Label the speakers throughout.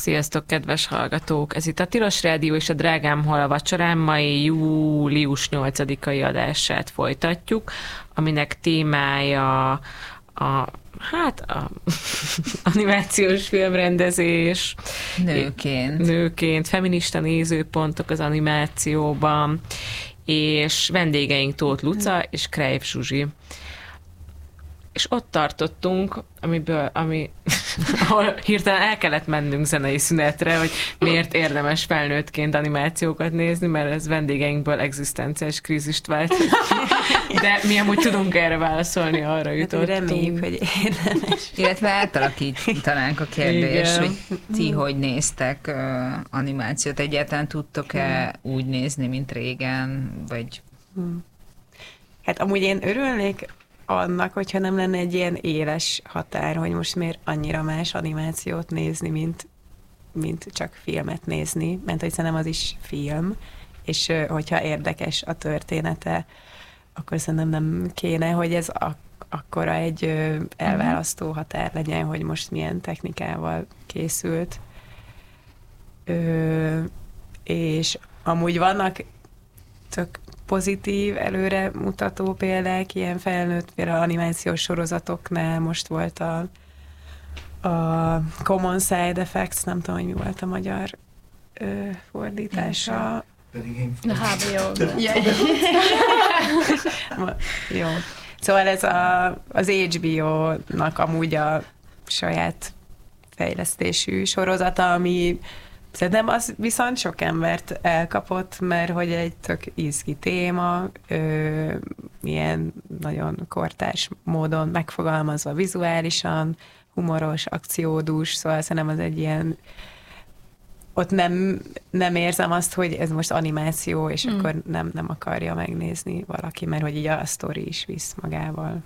Speaker 1: Sziasztok, kedves hallgatók! Ez itt a Tilos Rádió és a Drágám hol a vacsorám mai július 8-ai adását folytatjuk, aminek témája a animációs filmrendezés. Nőként, feminista nézőpontok az animációban, és vendégeink Tóth Luca és Krejf Zsuzsi. És ott tartottunk, ahol hirtelen el kellett mennünk zenei szünetre, hogy miért érdemes felnőttként animációkat nézni, mert ez vendégeinkből egzisztenciális krízist vált. De mi amúgy tudunk erre válaszolni, arra jutottunk.
Speaker 2: Hát, reméljük, hogy érdemes.
Speaker 3: Illetve átalakítanánk a kérdést, hogy ti hogy néztek animációt? Egyáltalán tudtok-e úgy nézni, mint régen? Vagy...
Speaker 2: Hát amúgy én örülnék annak, hogyha nem lenne egy ilyen éles határ, hogy most miért annyira más animációt nézni, mint csak filmet nézni, mert hogy szerintem az is film, és hogyha érdekes a története, akkor szerintem nem kéne, hogy ez akkora egy elválasztó határ legyen, hogy most milyen technikával készült. És amúgy vannak tök pozitív, előre mutató példák, ilyen felnőtt például animációs sorozatoknál most volt a Common Side Effects, nem tudom, hogy mi volt a magyar fordítása.
Speaker 4: Pedig én...
Speaker 5: A HBO.
Speaker 2: Jó. Szóval ez az HBO-nak amúgy a saját fejlesztésű sorozata, ami szerintem az viszont sok embert elkapott, mert hogy egy tök izgi téma, ilyen nagyon kortárs módon megfogalmazva vizuálisan, humoros, akciódús, szóval szerintem az egy ilyen, ott nem érzem azt, hogy ez most animáció, és akkor nem akarja megnézni valaki, mert hogy így a sztori is visz magával.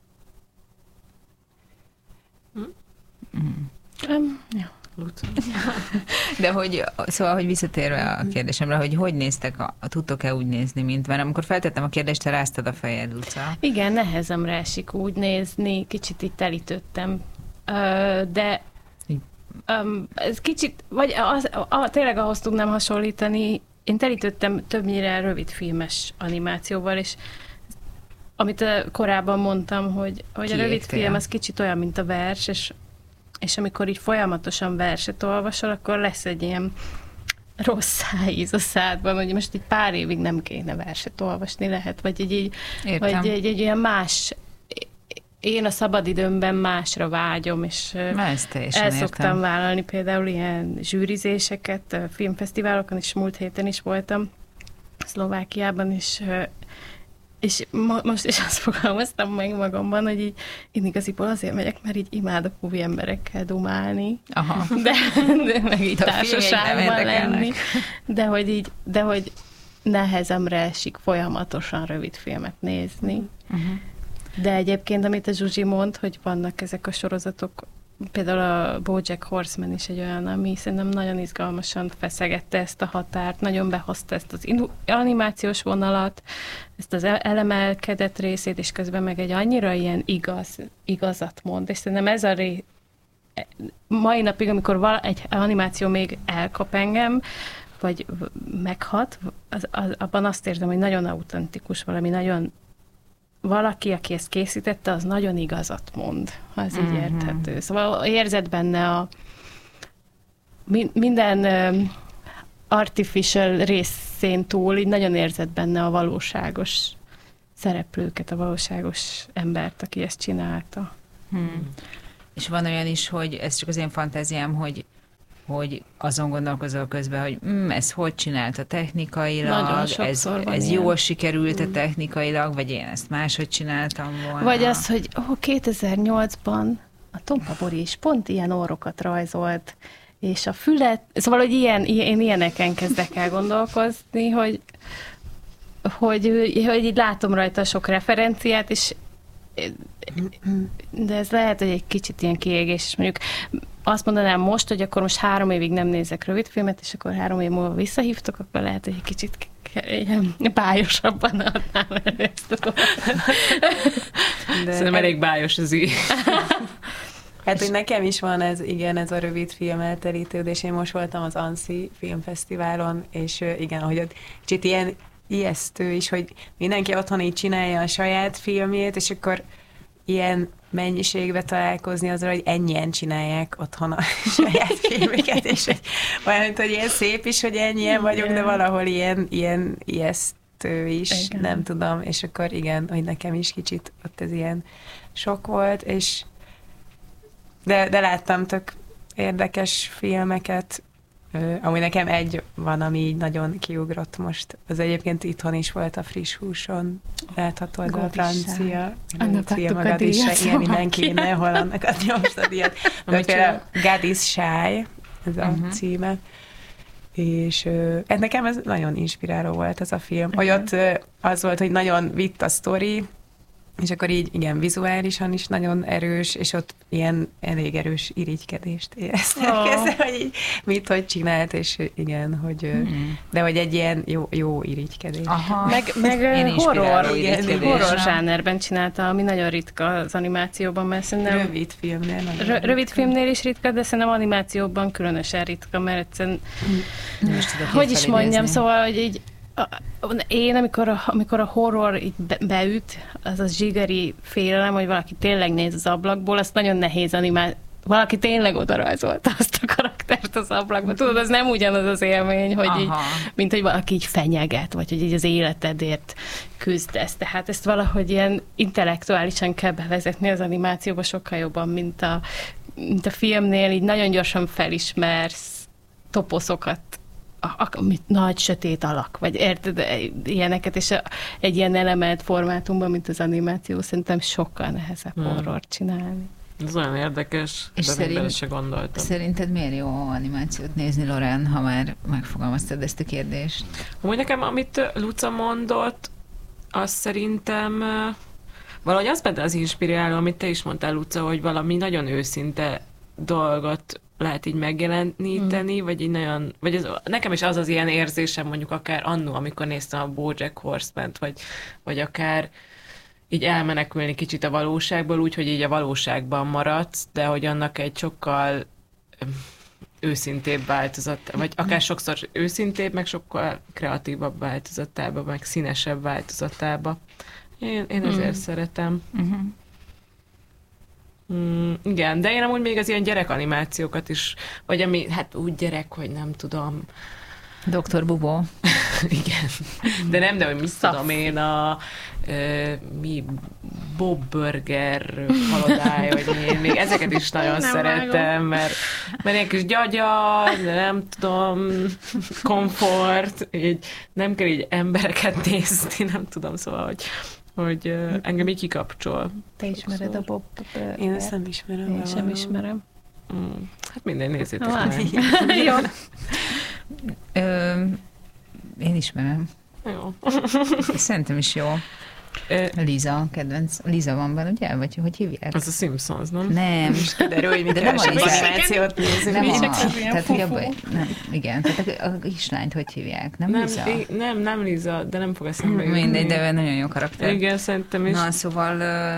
Speaker 5: Ja.
Speaker 3: De hogy visszatérve a kérdésemre, hogy néztek, tudtok-e úgy nézni, mint mert amikor feltettem a kérdést, te ráztad a fejed, Luca.
Speaker 5: Igen, nehezemre esik úgy nézni, kicsit itt telítődtem, de ez kicsit, vagy tényleg ahhoz tudnám hasonlítani, én telítődtem többnyire rövidfilmes animációval, és amit korábban mondtam, hogy a rövidfilm az kicsit olyan, mint a vers, és amikor így folyamatosan verset olvasol, akkor lesz egy ilyen rossz szájíz a szádban, hogy most így pár évig nem kéne verset olvasni, lehet, vagy egy ilyen más, én a szabadidőmben másra vágyom, és el szoktam vállalni például ilyen zsűrizéseket, filmfesztiválokon, és múlt héten is voltam Szlovákiában, és most is azt fogalmaztam meg magamban, hogy így én igaziból azért megyek, mert így imádok új emberekkel dumálni, de meg így társaságban lenni, de hogy nehezemre esik folyamatosan rövid filmet nézni. De egyébként, amit a Zsuzsi mond, hogy vannak ezek a sorozatok, például a BoJack Horseman is egy olyan, ami szerintem nagyon izgalmasan feszegette ezt a határt, nagyon behozta ezt az animációs vonalat, ezt az elemelkedett részét, és közben meg egy annyira ilyen igazat mond, és szerintem ez a mai napig, amikor egy animáció még elkap engem, vagy meghat, abban azt érzem, hogy nagyon autentikus, valami nagyon valaki, aki ezt készítette, az nagyon igazat mond, ha ez így érthető. Szóval érzed benne minden artificial részén túl, így nagyon érzed benne a valóságos szereplőket, a valóságos embert, aki ezt csinálta.
Speaker 3: És van olyan is, hogy ez csak az én fantáziám, hogy azon gondolkozol közben, hogy ez hogy csinálta technikailag, ez jól sikerült a technikailag, vagy én ezt máshogy csináltam volna.
Speaker 5: Vagy az, hogy 2008-ban a Tompa Bori is pont ilyen orrokat rajzolt, és a fület, szóval, hogy én ilyeneken kezdek el gondolkozni, hogy így látom rajta sok referenciát, és de ez lehet, hogy egy kicsit ilyen kiégés, és mondjuk azt mondanám most, hogy akkor most 3 évig nem nézek rövidfilmet, és akkor 3 év múlva visszahívtok, akkor lehet, hogy egy kicsit ilyen bájosabban adnám elő ezt a
Speaker 1: Szerintem elég bájos az így.
Speaker 2: Hát, hogy nekem is van ez a rövid film elterítődés. Én most voltam az Annecy Filmfesztiválon, és igen, hogy ott kicsit ilyen ijesztő is, hogy mindenki otthon így csinálja a saját filmjét, és akkor ilyen mennyiségbe találkozni azzal, hogy ennyien csinálják otthon a saját filmüket, és olyan, hogy ilyen szép is, hogy ennyien vagyunk, de valahol ilyen ijesztő is, igen. Nem tudom, és akkor igen, hogy nekem is kicsit ott ez ilyen sok volt, és de láttam tök érdekes filmeket. Amúgy nekem egy van, ami így nagyon kiugrott most. Az egyébként itthon is volt a Friss Húson. Látható az a francia film, a Gadis ilyen mindenki mindenhol annak adja most a díjat. De például Gadis Shy, ez a címe. És nekem ez nagyon inspiráló volt ez a film. Hogy ott az volt, hogy nagyon vitt a sztori, és akkor így, igen, vizuálisan is nagyon erős, és ott ilyen elég erős irigykedést éreztem, hogy így hogy csinált, és igen, hogy de hogy egy ilyen jó irigykedés.
Speaker 5: Aha. Meg horror zsánerben csinálta, ami nagyon ritka az animációban, mert szerintem... Rövid filmnél is ritka, de szerintem animációban különösen ritka, mert egyszerűen... Hogy is mondjam, szóval, hogy így én, amikor a horror így beüt, az a zsigeri félelem, hogy valaki tényleg néz az ablakból, azt nagyon nehéz animálni. Valaki tényleg odarajzolta azt a karaktert az ablakba. Tudod, az nem ugyanaz az élmény, hogy így, mint hogy valaki így fenyeget, vagy hogy így az életedért küzdesz. Tehát ezt valahogy ilyen intellektuálisan kell bevezetni az animációba sokkal jobban, mint a filmnél. Így nagyon gyorsan felismersz toposzokat, nagy sötét alak, vagy érted, ilyeneket, és egy ilyen elemelt formátumban, mint az animáció, szerintem sokkal nehezebb horror csinálni.
Speaker 1: Ez olyan érdekes, és de bele se gondoltam.
Speaker 3: Szerinted miért jó animációt nézni, Loren, ha már megfogalmaztad ezt a kérdést?
Speaker 1: Amúgy nekem, amit Luca mondott, az szerintem valahogy az benne az inspiráló, amit te is mondtál, Luca, hogy valami nagyon őszinte dolgot lehet így megjeleníteni, vagy így nagyon, vagy ez, nekem is az ilyen érzésem, mondjuk akár annó, amikor néztem a BoJack Horseman-t, vagy akár így elmenekülni kicsit a valóságból, úgyhogy így a valóságban maradsz, de hogy annak egy sokkal őszintébb változat, vagy akár sokszor őszintébb, meg sokkal kreatívabb változatába, meg színesebb változatába. Én ezért szeretem. Igen, de én amúgy még az ilyen gyerekanimációkat is, vagy ami, hát úgy gyerek, hogy nem tudom.
Speaker 3: Dr. Bubó.
Speaker 1: Igen. De hogy mit tudom én, Bob Burger halodája, vagy én még ezeket is nagyon szeretem, mert ilyen kis gyagya, de nem tudom, komfort, így nem kell így embereket nézni, nem tudom, szóval, hogy engem így kikapcsol.
Speaker 5: Te ismered a Bob Burger?
Speaker 2: Én ezt nem ismerem.
Speaker 5: Én sem ismerem.
Speaker 1: Hát minden nézzétek meg.
Speaker 5: Jó.
Speaker 3: Én ismerem.
Speaker 1: Jó.
Speaker 3: Szerintem is jó. Liza, kedvenc. Liza van benne, ugye? Vagy hogy hívják?
Speaker 1: Az a Simpsons, nem?
Speaker 3: Nem.
Speaker 2: De hogy mi nem animációt nézünk.
Speaker 3: Igen, tehát a kislányt hogy hívják? Nem Liza?
Speaker 1: Nem Liza, de nem fog eszembe jutni.
Speaker 3: Mindegy, de nagyon jó karakter.
Speaker 1: Igen, szerintem is.
Speaker 3: Na, szóval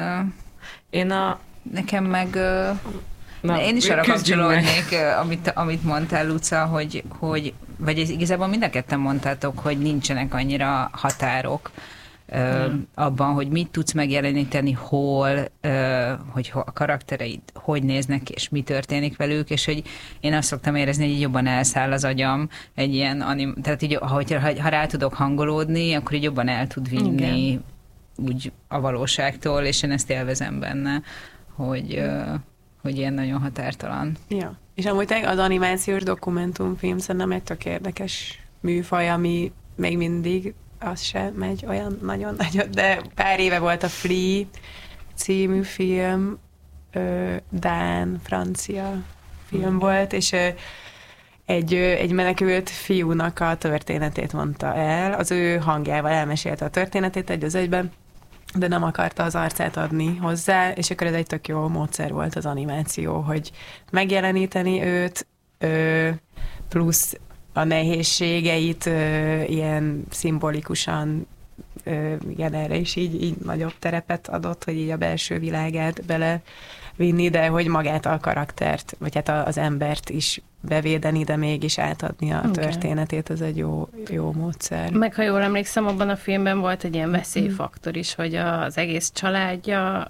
Speaker 3: nekem meg... én is arra kapcsolódnék, amit mondtál, Luca, hogy vagy igazából mind a ketten mondtátok, hogy nincsenek annyira határok abban, hogy mit tudsz megjeleníteni, hol, hogy a karaktereid hogy néznek, és mi történik velük, és hogy én azt szoktam érezni, hogy így jobban elszáll az agyam egy ilyen tehát így, ha rá tudok hangolódni, akkor így jobban el tud vinni igen. Úgy a valóságtól, és én ezt élvezem benne, hogy ilyen nagyon határtalan.
Speaker 2: Ja, és amúgy az animációs dokumentumfilm szerintem egy tök érdekes műfaj, ami még mindig az sem megy olyan nagyon-nagyon, de pár éve volt a Flea című film, dán, francia film volt, és egy menekült fiúnak a történetét mondta el, az ő hangjával elmesélte a történetét egy az egyben, de nem akarta az arcát adni hozzá, és akkor ez egy tök jó módszer volt az animáció, hogy megjeleníteni őt, plusz a nehézségeit ilyen szimbolikusan, igen, erre is így nagyobb terepet adott, hogy így a belső világát bele vinni, de hogy magát a karaktert, vagy hát az embert is bevédeni, de mégis átadni a történetét, ez egy jó módszer.
Speaker 5: Meg ha jól emlékszem, abban a filmben volt egy ilyen veszélyfaktor is, hogy az egész családja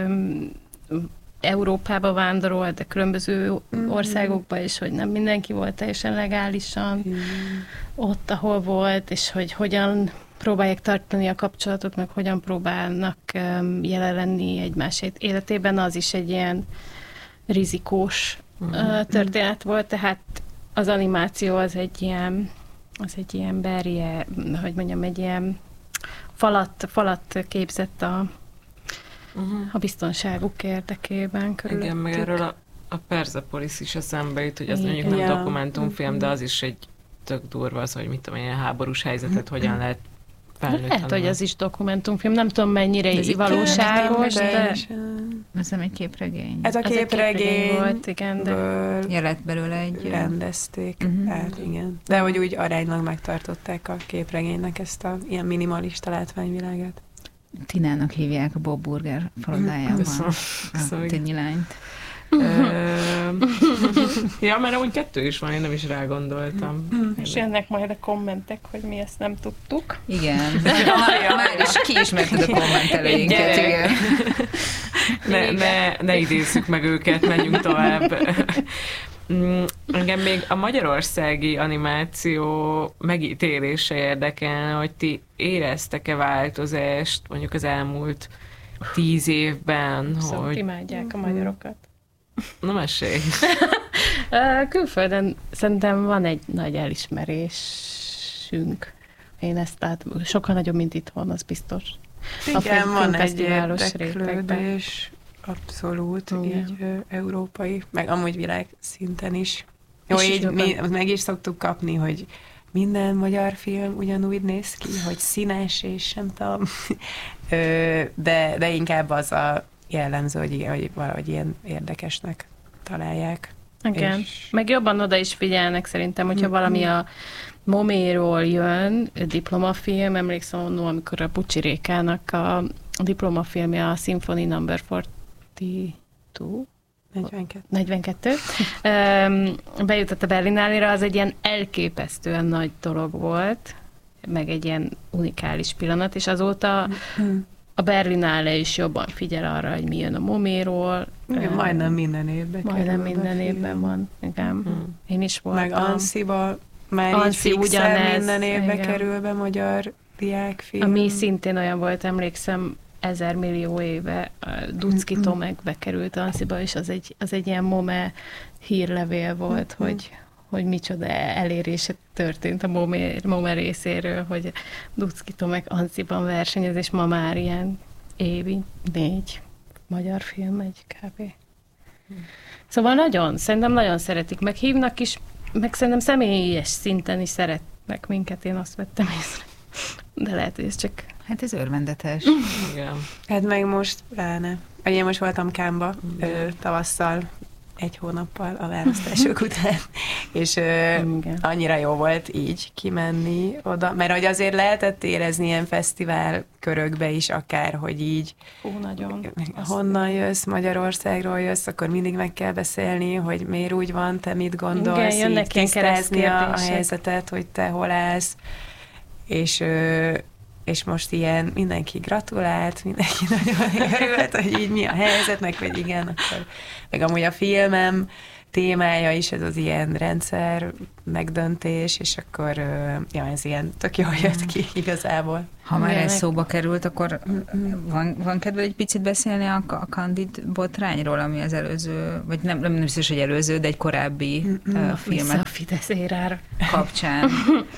Speaker 5: Európába vándorolt, de különböző országokba, és hogy nem mindenki volt teljesen legálisan ott, ahol volt, és hogy hogyan próbálják tartani a kapcsolatot, meg hogyan próbálnak jelen lenni egymás életében, az is egy ilyen rizikós történet volt, tehát az animáció az egy ilyen barrier, hogy mondjam, egy ilyen falat képzett a biztonságuk érdekében körülöttük.
Speaker 1: Igen, meg erről a Persepolis is eszembe jut, hogy az mondjuk nem dokumentumfilm, de az is egy tök durva az, hogy mit tudom, ilyen háborús helyzetet hogyan lehet felnőtt.
Speaker 5: Lehet, hogy az is dokumentumfilm, nem tudom mennyire valóságos, de...
Speaker 3: Ez nem egy képregény.
Speaker 2: Ez a képregény
Speaker 5: volt, igen, de...
Speaker 3: lett belőle egy...
Speaker 2: Rendezték, hát igen. De hogy úgy aránylag megtartották a képregénynek ezt a ilyen minimalista látványvilágát.
Speaker 3: Tinának hívják a Bob Burger falodájában. A Tinyi lányt.
Speaker 1: Ja, mert amúgy 2 is van, én nem is rá gondoltam.
Speaker 5: És jönnek majd a kommentek, hogy mi ezt nem tudtuk.
Speaker 3: Igen. Már is kiismerted a kommentelőinket, igen.
Speaker 1: Ne idézzük meg őket, menjünk tovább. Engem még a magyarországi animáció megítélése érdekelne, hogy ti éreztek-e változást mondjuk az elmúlt 10 évben,
Speaker 5: Szóval
Speaker 1: hogy...
Speaker 5: imádják a magyarokat.
Speaker 1: Na, mesélj!
Speaker 5: Külföldön szerintem van egy nagy elismerésünk. Én ezt látom, sokkal nagyobb, mint itthon, az biztos.
Speaker 2: Igen, van egy érdeklődés, abszolút, így európai, meg amúgy világszinten is. Jó, így mi meg is szoktuk kapni, hogy minden magyar film ugyanúgy néz ki, hogy színes, és nem tudom. De inkább az a jellemző, hogy valahogy ilyen érdekesnek találják.
Speaker 5: Igen, meg jobban oda is figyelnek szerintem, hogyha valami a Moméról jön, diplomafilm, emlékszem annól, amikor a Bucsi Rékának a diplomafilmje a Symphony No. 42. Bejutott a Berlinálira, az egy ilyen elképesztően nagy dolog volt, meg egy ilyen unikális pillanat, és azóta a Berlinale is jobban figyel arra, hogy mi jön a Moméról.
Speaker 2: Majdnem minden évben.
Speaker 5: Majdnem minden évben van, igen. Én is voltam.
Speaker 2: Meg Ansziba már így fixen minden évben kerül be magyar diákfilm.
Speaker 5: Ami szintén olyan volt, emlékszem, 1000 millió éve Ducki Tomek bekerült Ansziba, és az egy ilyen Mome hírlevél volt, hogy micsoda elérése történt a Mome részéről, hogy Ducki Tomek Ansziban versenyez, és ma már ilyen évi 4 magyar film megy kb. Szóval szerintem nagyon szeretik, meg hívnak is, meg szerintem személyes szinten is szeretnek minket, én azt vettem észre. De lehet, hogy ez csak...
Speaker 3: Hát ez örvendetes.
Speaker 1: Igen.
Speaker 2: Hát meg most pláne. Én most voltam Cannes-ba tavasszal, 1 hónappal a választások után, és annyira jó volt így kimenni oda, mert hogy azért lehetett érezni ilyen fesztivál körökbe is akár, hogy így
Speaker 5: nagyon.
Speaker 2: Honnan jössz, Magyarországról jössz, akkor mindig meg kell beszélni, hogy miért úgy van, te mit gondolsz,
Speaker 5: igen,
Speaker 2: így tisztázni a helyzetet, hogy te hol állsz, és most ilyen mindenki gratulált, mindenki nagyon örült, hogy így mi a helyzet, meg hogy igen, akkor meg amúgy a filmem témája is ez az ilyen rendszer megdöntés, és akkor ez ilyen tök jól jött ki igazából.
Speaker 3: Ha már ez szóba került, akkor van kedved egy picit beszélni a Candid botrányról, ami az előző, vagy nem biztos, hogy előző, de egy korábbi filmet
Speaker 5: a Fidesz érára
Speaker 3: kapcsán.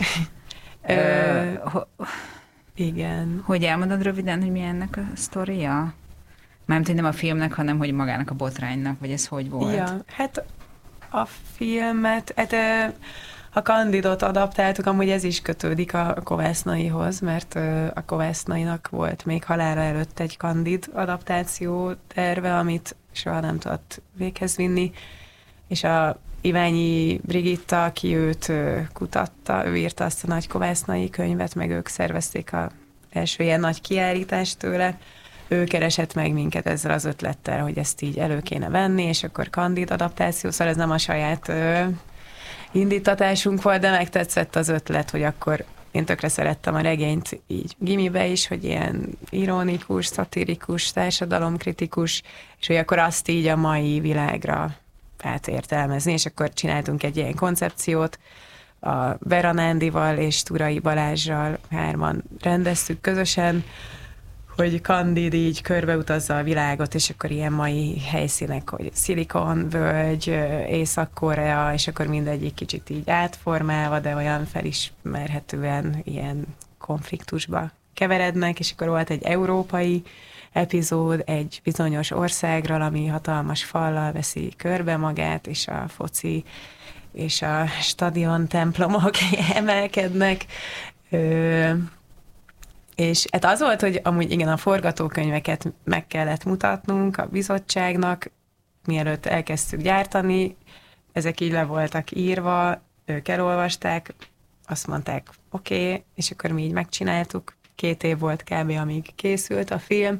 Speaker 2: Igen.
Speaker 3: Hogy elmondod röviden, hogy mi ennek a sztoria? Mármint nem a filmnek, hanem hogy magának a botránynak, vagy ez hogy volt?
Speaker 2: Ja, hát a filmet, a Candidot adaptáltuk, amúgy ez is kötődik a Kovásznaihoz, mert a Kovásznainak volt még halála előtt egy Candid adaptáció terve, amit soha nem tudott véghez vinni, és a Iványi Brigitta, aki őt kutatta, ő írta azt a Nagy Kovásznai könyvet, meg ők szervezték az első ilyen nagy kiállítást tőle, ő keresett meg minket ezzel az ötlettel, hogy ezt így elő kéne venni, és akkor Candid adaptáció, szóval ez nem a saját indítatásunk volt, de megtetszett az ötlet, hogy akkor én tökre szerettem a regényt így gimibe is, hogy ilyen ironikus, szatirikus, társadalomkritikus, és hogy akkor azt így a mai világra átértelmezni, és akkor csináltunk egy ilyen koncepciót, a Vera Nándival és Turai Balázsral 3-an rendeztük közösen, hogy Candid így körbeutazza a világot, és akkor ilyen mai helyszínek, hogy Szilikonvölgy, Észak-Korea, és akkor mindegyik kicsit így átformálva, de olyan felismerhetően ilyen konfliktusba keverednek, és akkor volt egy európai epizód egy bizonyos országról, ami hatalmas fallal veszi körbe magát, és a foci és a stadion templomok emelkednek. És hát az volt, hogy amúgy igen, a forgatókönyveket meg kellett mutatnunk a bizottságnak, mielőtt elkezdtük gyártani, ezek így le voltak írva, ők elolvasták, azt mondták, oké, és akkor mi így megcsináltuk, 2 év volt kb. Amíg készült a film,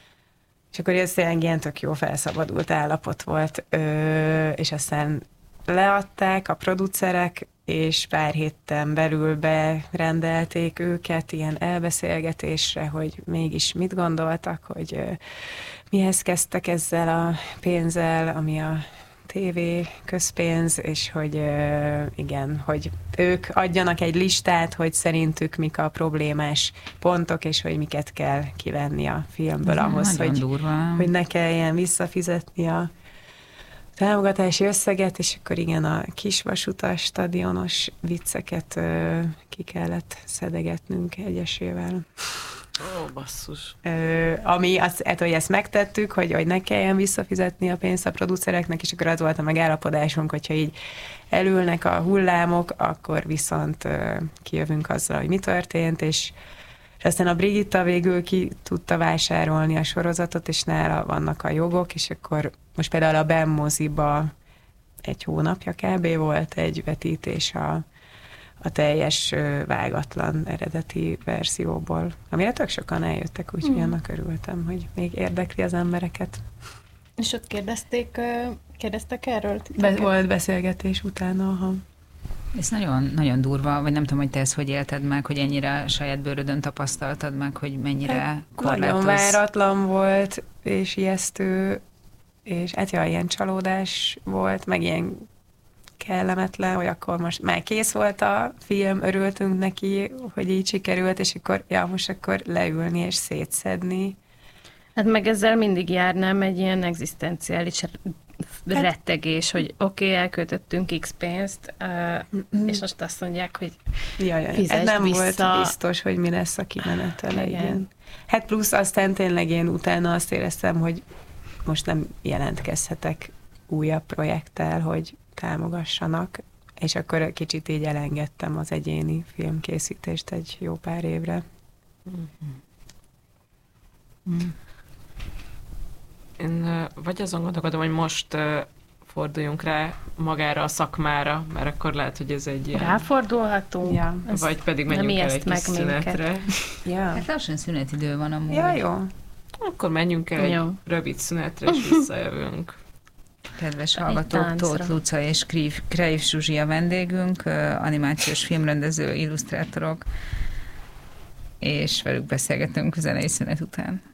Speaker 2: és akkor ez tényleg ilyen tök jó felszabadult állapot volt, és aztán leadták a producerek, és pár héten belül berendelték őket ilyen elbeszélgetésre, hogy mégis mit gondoltak, hogy mihez kezdtek ezzel a pénzzel, ami a TV közpénz, és hogy igen, hogy ők adjanak egy listát, hogy szerintük mik a problémás pontok, és hogy miket kell kivenni a filmből ahhoz, hogy ne kelljen visszafizetni a támogatási összeget, és akkor igen, a kisvasutas, stadionos vicceket ki kellett szedegetnünk egyesével.
Speaker 1: Ó, basszus.
Speaker 2: Ami azt, hogy ezt megtettük, hogy ne kelljen visszafizetni a pénzt a producereknek, és akkor az volt a megállapodásunk, hogyha így elülnek a hullámok, akkor viszont kijövünk azzal, hogy mi történt, és aztán a Brigitta végül ki tudta vásárolni a sorozatot, és nála vannak a jogok, és akkor most például a BEM moziba 1 hónapja kb. Volt egy vetítés a teljes vágatlan eredeti verzióból, amire tök sokan eljöttek, úgyhogy annak örültem, hogy még érdekli az embereket.
Speaker 5: És ott kérdeztek erről?
Speaker 2: Volt beszélgetés utána, aha.
Speaker 3: Ez nagyon, nagyon durva, vagy nem tudom, hogy te ezt hogy élted meg, hogy ennyire saját bőrödön tapasztaltad meg, hogy mennyire korlátoz.
Speaker 2: Nagyon váratlan volt, és ijesztő, és hát ilyen csalódás volt, meg ilyen kellemetlen, hogy akkor most már kész volt a film, örültünk neki, hogy így sikerült, és akkor, most akkor leülni és szétszedni.
Speaker 5: Hát meg ezzel mindig járnám egy ilyen egzisztenciális rettegés, hogy oké, elköltöttünk X pénzt, és most azt mondják, hogy fizesd
Speaker 2: nem
Speaker 5: vissza.
Speaker 2: Volt biztos, hogy mi lesz a kimenetele, igen. Hát plusz aztán tényleg én utána azt éreztem, hogy most nem jelentkezhetek újabb projekttel, hogy támogassanak, és akkor kicsit így elengedtem az egyéni filmkészítést egy jó pár évre.
Speaker 1: Én vagy azon gondolkodom, hogy most forduljunk rá magára a szakmára, mert akkor lehet, hogy ez egy ilyen...
Speaker 5: Ráfordulhatunk.
Speaker 2: Ja.
Speaker 1: Vagy pedig menjünk el egy kis szünetre.
Speaker 3: Ja. Hát lassan szünetidő van amúgy.
Speaker 2: Ja, jó.
Speaker 1: Akkor menjünk el egy rövid szünetre, és visszajövünk.
Speaker 3: Kedves hallgatók, Tóth Luca és Kreiff Zsuzsi a vendégünk, animációs filmrendező, illusztrátorok, és velük beszélgetünk zenei szünet után.